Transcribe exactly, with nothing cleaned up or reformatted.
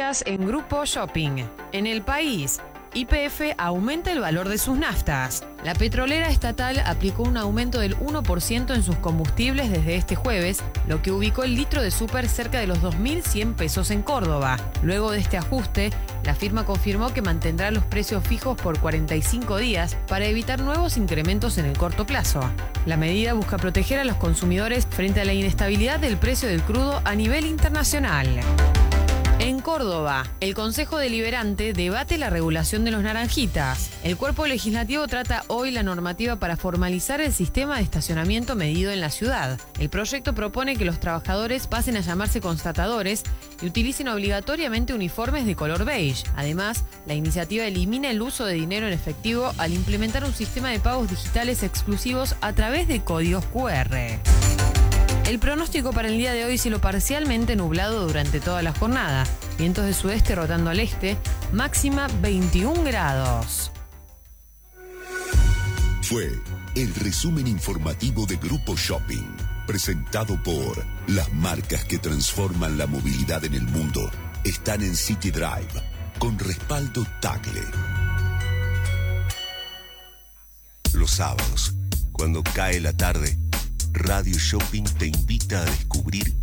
Noticias en Grupo Shopping. En el país, Y P F aumenta el valor de sus naftas. La petrolera estatal aplicó un aumento del uno por ciento en sus combustibles desde este jueves, lo que ubicó el litro de súper cerca de los dos mil cien pesos en Córdoba. Luego de este ajuste, la firma confirmó que mantendrá los precios fijos por cuarenta y cinco días para evitar nuevos incrementos en el corto plazo. La medida busca proteger a los consumidores frente a la inestabilidad del precio del crudo a nivel internacional. En Córdoba, el Consejo Deliberante debate la regulación de los naranjitas. El cuerpo legislativo trata hoy la normativa para formalizar el sistema de estacionamiento medido en la ciudad. El proyecto propone que los trabajadores pasen a llamarse constatadores y utilicen obligatoriamente uniformes de color beige. Además, la iniciativa elimina el uso de dinero en efectivo al implementar un sistema de pagos digitales exclusivos a través de códigos cu erre. El pronóstico para el día de hoy: cielo parcialmente nublado durante toda la jornada. Vientos de sudeste rotando al este, máxima veintiún grados. Fue el resumen informativo de Grupo Shopping, presentado por las marcas que transforman la movilidad en el mundo. Están en City Drive, con respaldo Tagle. Los sábados, cuando cae la tarde, Radio Shopping te invita a descubrir